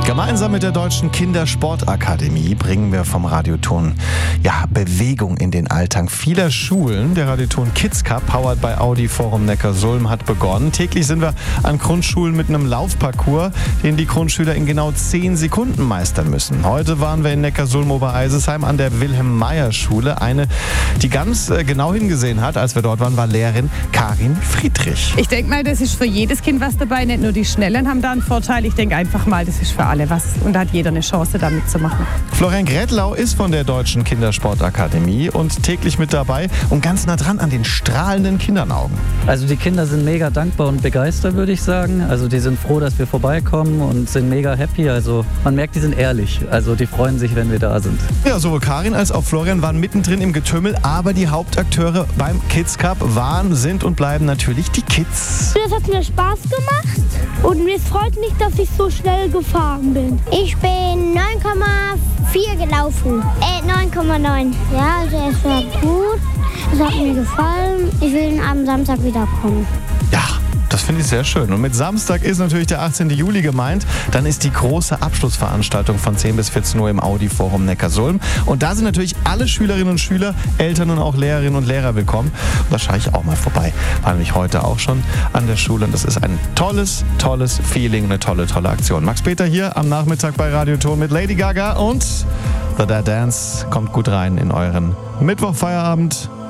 Gemeinsam mit der Deutschen Kindersportakademie bringen wir vom Radioton Bewegung in den Alltag vieler Schulen. Der Radioton Kids Cup, powered by Audi Forum Neckarsulm, hat begonnen. Täglich sind wir an Grundschulen mit einem Laufparcours, den die Grundschüler in genau 10 Sekunden meistern müssen. Heute waren wir in Neckarsulm-Obereisesheim an der Wilhelm-Meyer-Schule. Eine, die ganz genau hingesehen hat, als wir dort waren, war Lehrerin Karin Friedrich. Ich denke mal, das ist für jedes Kind was dabei. Nicht nur die Schnellen haben da einen Vorteil. Ich denke einfach mal, das ist für alle was. Und da hat jeder eine Chance, da mitzumachen. Florian Gretlau ist von der Deutschen Kindersportakademie und täglich mit dabei und ganz nah dran an den strahlenden Kindernaugen. Also die Kinder sind mega dankbar und begeistert, würde ich sagen. Also die sind froh, dass wir vorbeikommen und sind mega happy. Also man merkt, die sind ehrlich. Also die freuen sich, wenn wir da sind. Ja, sowohl Karin als auch Florian waren mittendrin im Getümmel, aber die Hauptakteure beim Kids Cup waren, sind und bleiben natürlich die Kids. Das hat mir Spaß gemacht und mir freut mich, dass ich so schnell gefahren bin. Ich bin 9,4 gelaufen. 9,9. Ja, also es war gut. Es hat mir gefallen. Ich will am Samstag wiederkommen. Ja, das finde ich sehr schön. Und mit Samstag ist natürlich der 18. Juli gemeint. Dann ist die große Abschlussveranstaltung von 10 bis 14 Uhr im Audi Forum Neckarsulm. Und da sind natürlich alle Schülerinnen und Schüler, Eltern und auch Lehrerinnen und Lehrer willkommen. Und da schaue ich auch mal vorbei. War nämlich heute auch schon an der Schule. Und das ist ein tolles Feeling, eine tolle Aktion. Max Peter hier am Nachmittag bei Radioton mit Lady Gaga und The Dance kommt gut rein in euren Mittwochfeierabend.